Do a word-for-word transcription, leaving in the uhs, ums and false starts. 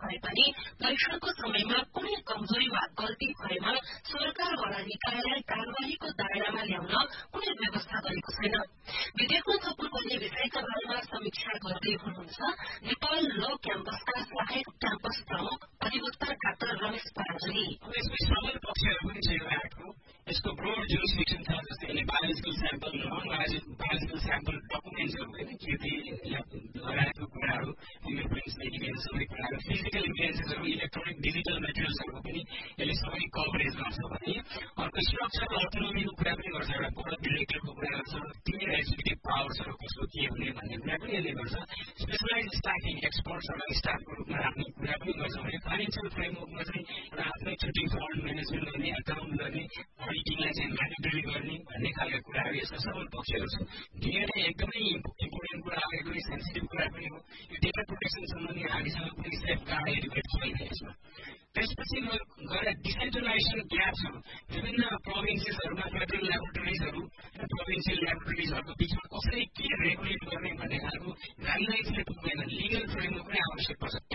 भए पनि परीक्षणको समयमा कुनै कमजोरी वा गल्ती भएमा सरकारवाला निकायलाई कार्यवाहीको दायरामा ल्याउन कुनै व्यवस्था गरेको छैन। विधेयकमा थप्नु पर्ने विषयका बारेमा समीक्षा गर्दै हुनुहुन्छ नेपाल ल क्याम्पसका सहायक क्याम्पस प्रमुख अधिवक्ता डाक्टर रमेश पराजुली। यसमा सामान्य पक्षहरू पनि छ यो एक्टको। यसको ब्रोड जुरिस्डिक्सन छ, जस्तै biological sample, non biological sample डकुमेन्ट्सहरू होइन, खेती लगायतको कुराहरू, फिङ्गरप्रिन्ट्सदेखि लिएर सबै कुराहरू, फिजिकल इभिडेन्सेसहरू, इलेक्ट्रोनिक डिजिटल मेटेरियल्सहरूको पनि यसले सबै कभरेज गर्छ भने अर्को स्ट्रक्चरल अटोनोमीको कुरा पनि गर्छ, एउटा बोर्ड अफ डिरेक्टरको कुरा गर्छ, तिनीहरू एक्जिक्युटिभ पावर्सहरू कसको के हुने भन्ने कुरा पनि यसले गर्छ। स्पेसलाइज स्टाफिङ, एक्सपर्ट्सहरूलाई स्टाफको रूपमा राख्ने कुरा पनि गर्छ भने फाइनेन्सियल फ्रेमवर्कमा चाहिँ एउटा आफ्नै छुट्टी फन्ड म्यानेजमेन्ट गर्ने, एकाउन्ट गर्ने, अडिटिङलाई चाहिँ म्यान्डेटरी गर्ने भन्ने खालका कुराहरू यसका सबै पक्षहरू छन्। डिएनए एकदमै इम्पोर्टेन्ट कुरा हो, एकदमै सेन्सिटिभ कुरा पनि हो। यो डेटा प्रोटेक्सन सम्बन्धी हामीसँग पनि सेफ गार्ड एडुकेट छैन यसमा। त्यसपछि गएर डिसेन्ट्रलाइजेसन ग्याप्सहरू, विभिन्न प्रोभिन्सेसहरूमा फेडरल ल्याबोरेटरिजहरू र प्रोभिन्सियल ल्याबोरेटरिजहरूको बिचमा कसरी के रेगुलेट गर्ने भन्ने खालको गाइडलाइन्सले पुग्दैन, लिगल फ्रेमवर्क पनि आवश्यक पर्छ।